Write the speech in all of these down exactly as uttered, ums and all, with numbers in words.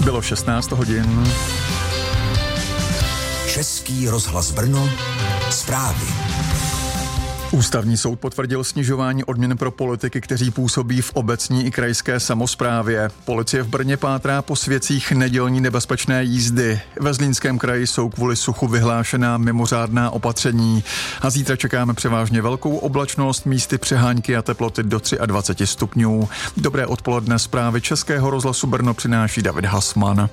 Bylo šestnáct hodin. Český rozhlas Brno, zprávy. Ústavní soud potvrdil snižování odměn pro politiky, kteří působí v obecní i krajské samosprávě. Policie v Brně pátrá po svědcích nedělní nebezpečné jízdy. Ve Zlínském kraji jsou kvůli suchu vyhlášená mimořádná opatření. A zítra čekáme převážně velkou oblačnost, místy přehánky a teploty do dvacet tři stupňů. Dobré odpoledne, zprávy Českého rozhlasu Brno přináší David Hasman.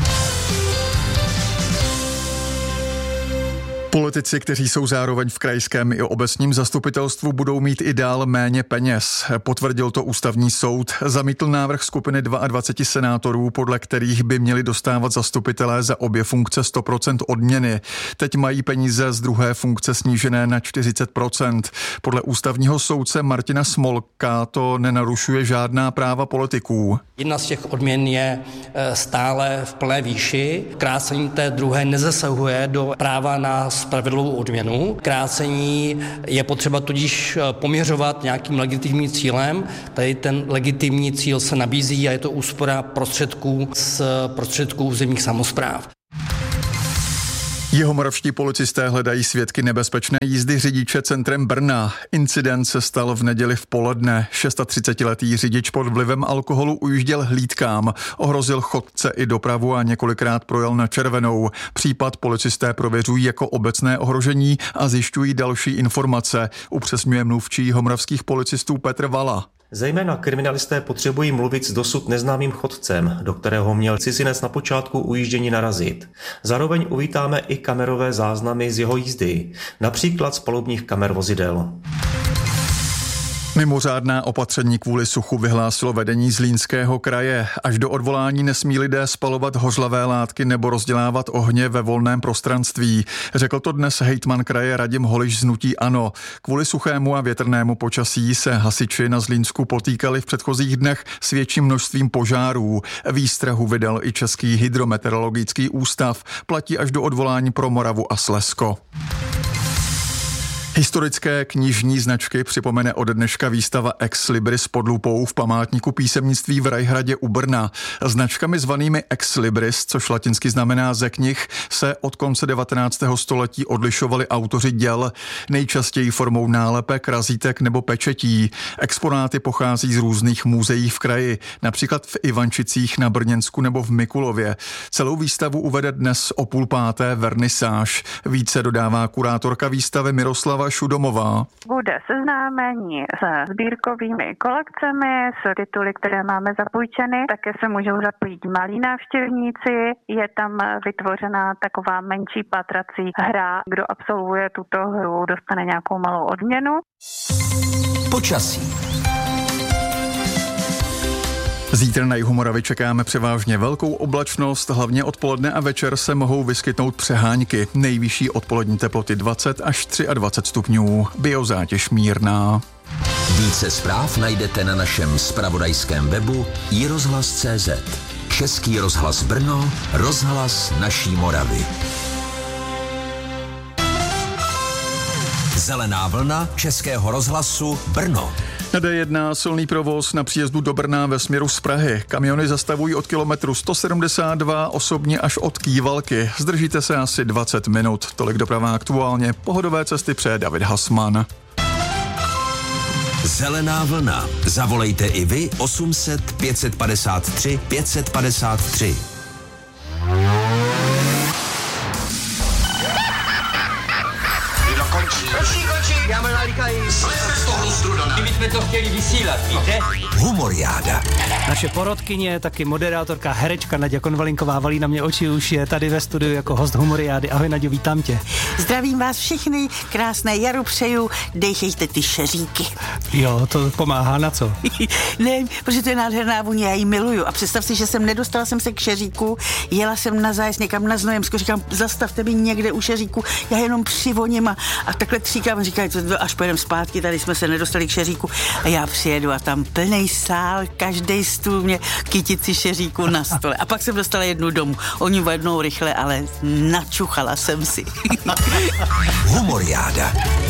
Politici, kteří jsou zároveň v krajském i obecním zastupitelstvu, budou mít i dál méně peněz. Potvrdil to ústavní soud. Zamítl návrh skupiny dvacet dva senátorů, podle kterých by měli dostávat zastupitelé za obě funkce sto procent odměny. Teď mají peníze z druhé funkce snížené na čtyřicet procent. Podle ústavního soudce Martina Smolka to nenarušuje žádná práva politiků. Jedna z těch odměn je stále v plné výši. Krácení té druhé nezasahuje do práva na spravedlivou odměnu. Krácení je potřeba tudíž poměřovat nějakým legitimním cílem. Tady ten legitimní cíl se nabízí a je to úspora prostředků z prostředků územních samospráv. Jihomoravští policisté hledají svědky nebezpečné jízdy řidiče centrem Brna. Incident se stal v neděli v poledne. třicetišestiletý řidič pod vlivem alkoholu ujížděl hlídkám, ohrozil chodce i dopravu a několikrát projel na červenou. Případ policisté prověřují jako obecné ohrožení a zjišťují další informace, upřesňuje mluvčí jihomoravských policistů Petr Vala. Zejména kriminalisté potřebují mluvit s dosud neznámým chodcem, do kterého měl cizinec na počátku ujíždění narazit. Zároveň uvítáme i kamerové záznamy z jeho jízdy, například z palubních kamer vozidel. Mimořádná opatření kvůli suchu vyhlásilo vedení Zlínského kraje. Až do odvolání nesmí lidé spalovat hořlavé látky nebo rozdělávat ohně ve volném prostranství. Řekl to dnes hejtman kraje Radim Holiš z hnutí ANO. Kvůli suchému a větrnému počasí se hasiči na Zlínsku potýkali v předchozích dnech s větším množstvím požárů. Výstrahu vydal i Český hydrometeorologický ústav. Platí až do odvolání pro Moravu a Slezsko. Historické knižní značky připomene od dneška výstava Ex Libris pod lupou v památníku písemnictví v Rajhradě u Brna. Značkami zvanými Ex Libris, což latinsky znamená ze knih, se od konce devatenáctého století odlišovali autoři děl, nejčastěji formou nálepek, razítek nebo pečetí. Exponáty pochází z různých muzeí v kraji, například v Ivančicích na Brněnsku nebo v Mikulově. Celou výstavu uvede dnes o půl páté vernisáž. Více dodává kurátorka výstavy Miroslava Šudomová. Bude seznámení se sbírkovými kolekcemi, s tituly, které máme zapůjčeny. Také se můžou zapojit malí návštěvníci. Je tam vytvořená taková menší pátrací hra. Kdo absolvuje tuto hru, dostane nějakou malou odměnu. Počasí. Zítra na jihu Moravy čekáme převážně velkou oblačnost, hlavně odpoledne a večer se mohou vyskytnout přehánky. Nejvyšší odpolední teploty dvacet až dvacet tři stupňů, biozátěž mírná. Více zpráv najdete na našem zpravodajském webu i rozhlas tečka cé zet. Český rozhlas Brno, rozhlas naší Moravy. Zelená vlna Českého rozhlasu Brno. Na dé jedna silný provoz na příjezdu do Brna ve směru z Prahy. Kamiony zastavují od kilometru sto sedmdesát dva, osobně až od Kývalky. Zdržíte se asi dvacet minut. Tolik doprava aktuálně. Pohodové cesty přeje David Hasman. Zelená vlna. Zavolejte i vy osm set pět padesát tři pět padesát tři. Končí, končí, já mám nalíkají. Slejte z toho lustru, Dana. Kdybychom to chtěli vysílat, víte? Humoriáda. Naše porodkyně, taky moderátorka, herečka Naďa Konvalinková valí na mě oči, už je tady ve studiu jako host Humoriády. Ahoj Naďo, vítám tě. Zdravím vás všichni, krásné jaro přeju, dejchejte ty šeříky. Jo, to pomáhá na co? Ne, protože to je nádherná vůně, já ji miluju. A představ si, že jsem nedostala jsem se k šeříku, jela jsem na zájezd někam na Znojemsko, říkám, zastavte mi někde u šeříku, já jenom přivoním a, a takhle tříkám a říkají, až pojedeme zpátky, tady jsme se nedostali k šeříku a já přijedu a tam plnej sál, každý stůl mě kytici šeříku na stole. A pak jsem dostala jednu domů. Oni jednou rychle, ale načuchala jsem si. Humoriáda.